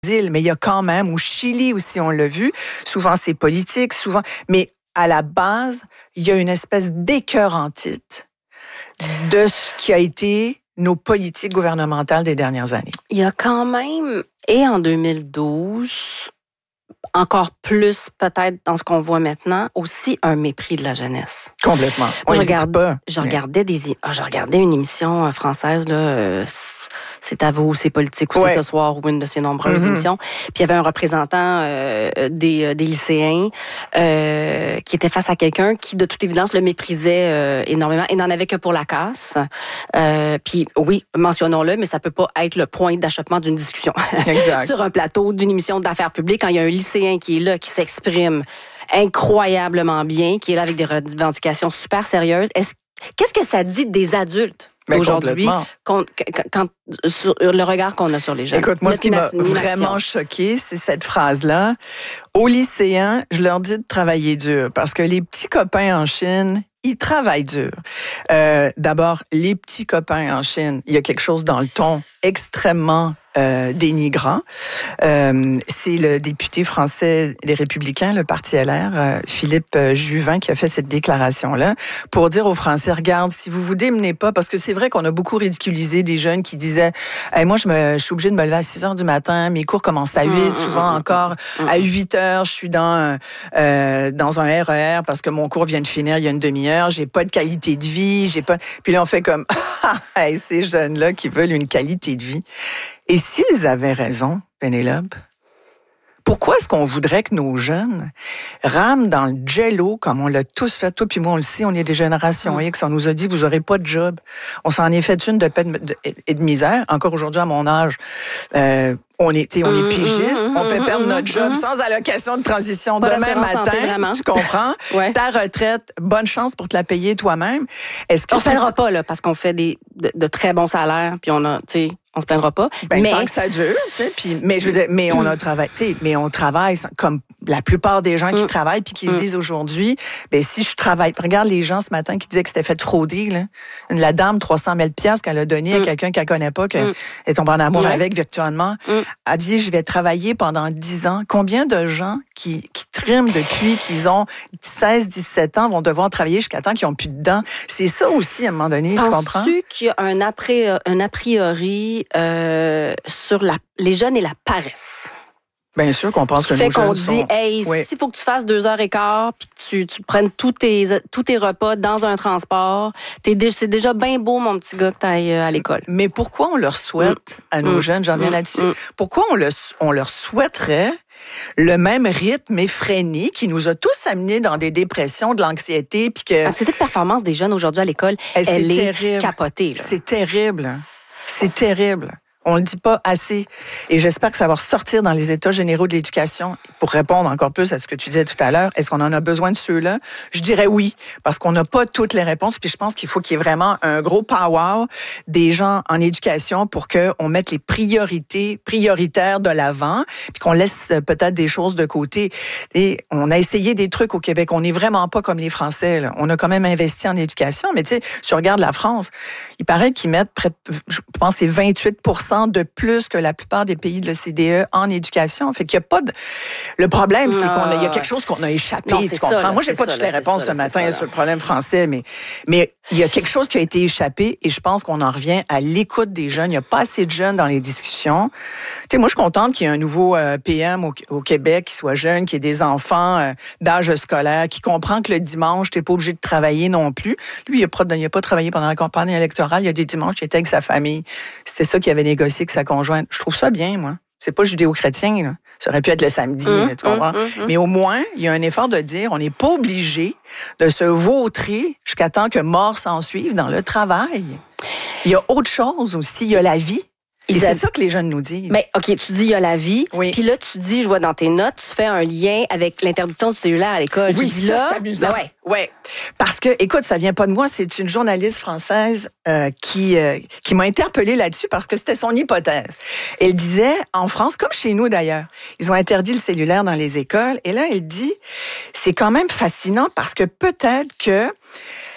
mais il y a quand même, au Chili aussi, on l'a vu, souvent c'est politique, mais à la base, il y a une espèce d'écœurantite de ce qui a été nos politiques gouvernementales des dernières années. Il y a quand même, et en 2012, encore plus peut-être dans ce qu'on voit maintenant, aussi un mépris de la jeunesse. Complètement. Moi, je regardais une émission française, là, C'est à vous, c'est politique aussi ce soir, ou une de ces nombreuses émissions. Puis il y avait un représentant des lycéens qui était face à quelqu'un qui, de toute évidence, le méprisait énormément et n'en avait que pour la casse. Puis oui, mentionnons-le, mais ça peut pas être le point d'achoppement d'une discussion sur un plateau d'une émission d'affaires publiques quand il y a un lycéen qui est là, qui s'exprime incroyablement bien, qui est là avec des revendications super sérieuses. Qu'est-ce que ça dit des adultes aujourd'hui, sur le regard qu'on a sur les jeunes? Écoute, moi, ce qui m'a vraiment choqué, c'est cette phrase-là. Aux lycéens, je leur dis de travailler dur, parce que les petits copains en Chine, ils travaillent dur. D'abord, les petits copains en Chine, il y a quelque chose dans le ton extrêmement dénigrant. C'est le député français des Républicains, le Parti LR, Philippe Juvin, qui a fait cette déclaration-là pour dire aux Français, regarde, si vous vous démenez pas, parce que c'est vrai qu'on a beaucoup ridiculisé des jeunes qui disaient, hey, moi, je suis obligé de me lever à 6 heures du matin, mes cours commencent à 8, souvent encore à 8 heures, je suis dans un RER parce que mon cours vient de finir il y a une demi-heure, j'ai pas de qualité de vie, Puis là, on fait comme, hey, ces jeunes-là qui veulent une qualité de vie. Et s'ils avaient raison, Pénélope, pourquoi est-ce qu'on voudrait que nos jeunes rament dans le jello comme on l'a tous fait, toi puis moi on le sait, on est des générations X, on nous a dit vous aurez pas de job. On s'en est fait une de peine et de misère. Encore aujourd'hui à mon âge, on est pigiste, on peut perdre notre job sans allocation de transition demain matin, tu comprends? Ta retraite, bonne chance pour te la payer toi-même. Est-ce que on se plaindra pas là parce qu'on fait de très bons salaires puis on se plaindra pas. Mais tant que ça dure, tu sais. Puis, mais je veux dire, mais on a travaillé, tu sais, mais on travaille comme la plupart des gens qui travaillent puis qui se disent aujourd'hui, ben si je travaille, regarde les gens ce matin qui disaient que c'était fait frauder là. La dame 300 000 piastres qu'elle a donné à quelqu'un qu'elle connaît pas, qu'elle est tombée en amour avec virtuellement, a dit je vais travailler pendant 10 ans. Combien de gens qui triment depuis qu'ils ont 16, 17 ans vont devoir travailler jusqu'à temps qu'ils ont plus de dents. C'est ça aussi à un moment donné, tu comprends? Penses-tu qu'il y a un a priori sur les jeunes et la paresse? Bien sûr qu'on pense que nos jeunes qu'on dit, hey, s'il faut que tu fasses 2h15 puis que tu prennes tous tes repas dans un transport, c'est déjà bien beau, mon petit gars, que tu ailles à l'école. Mais pourquoi on leur souhaite à nos jeunes, j'en viens là-dessus, pourquoi on leur souhaiterait le même rythme effréné qui nous a tous amenés dans des dépressions, de l'anxiété, puis que... L'anxiété de performance des jeunes aujourd'hui à l'école, elle est capotée. Là. C'est terrible. C'est terrible. On le dit pas assez. Et j'espère que ça va ressortir dans les états généraux de l'éducation. Pour répondre encore plus à ce que tu disais tout à l'heure, est-ce qu'on en a besoin de ceux-là? Je dirais oui, parce qu'on n'a pas toutes les réponses. Puis je pense qu'il faut qu'il y ait vraiment un gros power des gens en éducation pour qu'on mette les prioritaires de l'avant, puis qu'on laisse peut-être des choses de côté. Et on a essayé des trucs au Québec. On n'est vraiment pas comme les Français, là. On a quand même investi en éducation. Mais tu sais, si tu regardes la France, il paraît qu'ils mettent je pense c'est 28% de plus que la plupart des pays de l'OCDE en éducation. Fait qu'il y a pas de... Le problème, c'est qu'il y a quelque chose qu'on a échappé, tu comprends? Ça, moi, j'ai pas toutes les réponses ce matin sur le problème français, mais il y a quelque chose qui a été échappé et je pense qu'on en revient à l'écoute des jeunes. Il n'y a pas assez de jeunes dans les discussions. Tu sais, moi, je suis contente qu'il y ait un nouveau PM au Québec qui soit jeune, qui ait des enfants d'âge scolaire, qui comprend que le dimanche, t'es pas obligé de travailler non plus. Lui, il a pas travaillé pendant la campagne électorale. Il y a des dimanches, il était avec sa famille. C'était ça qu'il avait négocié avec sa conjointe. Je trouve ça bien, moi. C'est pas judéo-chrétien, là. Ça aurait pu être le samedi, là, tu comprends? Mais au moins, il y a un effort de dire, on n'est pas obligé de se vautrer jusqu'à temps que mort s'en suive dans le travail. Il y a autre chose aussi, il y a la vie. Et c'est ça que les jeunes nous disent. Mais OK, tu dis il y a la vie. Oui. Puis là, tu dis, je vois dans tes notes, tu fais un lien avec l'interdiction du cellulaire à l'école. Oui, tu dis ça, là, c'est amusant. Ben ouais. Parce que, écoute, ça vient pas de moi, c'est une journaliste française qui m'a interpellée là-dessus parce que c'était son hypothèse. Elle disait, en France, comme chez nous d'ailleurs, ils ont interdit le cellulaire dans les écoles. Et là, elle dit, c'est quand même fascinant parce que peut-être que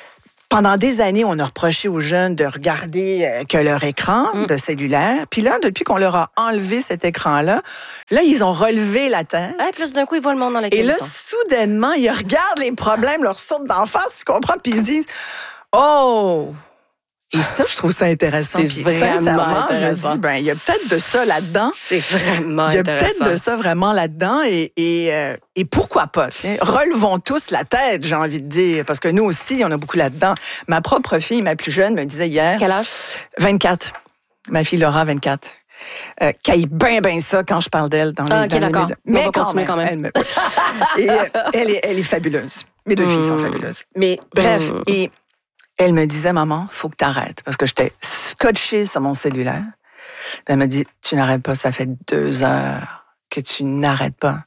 pendant des années, on a reproché aux jeunes de regarder que leur écran de cellulaire. Puis là, depuis qu'on leur a enlevé cet écran-là, là, ils ont relevé la tête. Puis tout d'un coup, ils voient le monde dans lequel Et là, ils sont. soudainement, ils regardent les problèmes, leur sautent d'en face, tu comprends? Puis ils se disent, oh! Et ça, je trouve ça intéressant. C'est Puis vraiment sincèrement, intéressant. je me dis, il y a peut-être de ça là-dedans. C'est vraiment Il y a intéressant. peut-être de ça vraiment là-dedans. Et pourquoi pas? Tiens, relevons tous la tête, j'ai envie de dire. Parce que nous aussi, on a beaucoup là-dedans. Ma propre fille, ma plus jeune, me disait hier... Quel âge? 24. Ma fille Laura, 24. Caille bien ça quand je parle d'elle dans les OK, d'accord. Mais On va continuer quand même. Et elle est fabuleuse. Mes deux filles sont fabuleuses. Mais bref, et elle me disait, maman, faut que tu arrêtes. Parce que j'étais scotchée sur mon cellulaire. Puis elle me dit, tu n'arrêtes pas, ça fait 2 heures que tu n'arrêtes pas.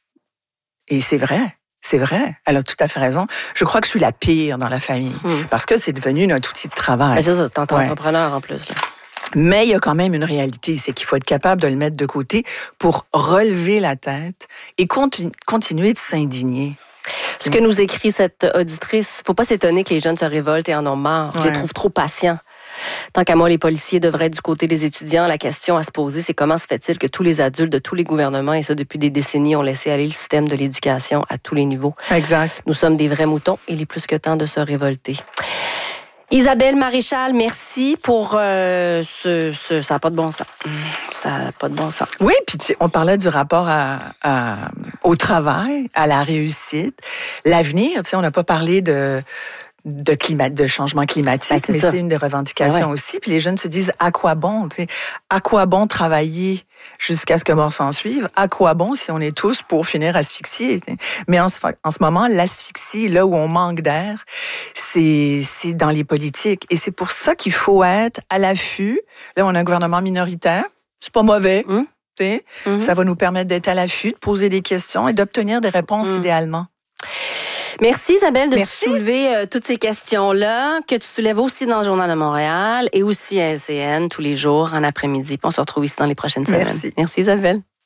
Et c'est vrai. C'est vrai, elle a tout à fait raison. Je crois que je suis la pire dans la famille. Parce que c'est devenu notre outil de travail. Ben c'est ça, t'es entrepreneur en plus. Là. Mais il y a quand même une réalité, c'est qu'il faut être capable de le mettre de côté pour relever la tête et continuer de s'indigner. Ce que nous écrit cette auditrice, faut pas s'étonner que les jeunes se révoltent et en ont marre. Je les trouve trop patients. Tant qu'à moi, les policiers devraient être du côté des étudiants. La question à se poser, c'est comment se fait-il que tous les adultes de tous les gouvernements, et ça depuis des décennies, ont laissé aller le système de l'éducation à tous les niveaux. Exact. Nous sommes des vrais moutons. Il est plus que temps de se révolter. Isabelle Maréchal, merci pour ça n'a pas de bon sens. Ça n'a pas de bon sens. Oui, puis on parlait du rapport au travail, à la réussite, l'avenir. On n'a pas parlé de changement climatique, mais c'est une des revendications aussi. Puis les jeunes se disent, à quoi bon? À quoi bon travailler jusqu'à ce que mort s'en suive? À quoi bon si on est tous pour finir asphyxiés? Mais en ce moment, l'asphyxie, là où on manque d'air, c'est dans les politiques. Et c'est pour ça qu'il faut être à l'affût. Là, on a un gouvernement minoritaire. C'est pas mauvais. Ça va nous permettre d'être à l'affût, de poser des questions et d'obtenir des réponses idéalement. Merci Isabelle de soulever toutes ces questions-là, que tu soulèves aussi dans le Journal de Montréal et aussi à LCN tous les jours en après-midi. Puis on se retrouve ici dans les prochaines semaines. Merci. Merci Isabelle.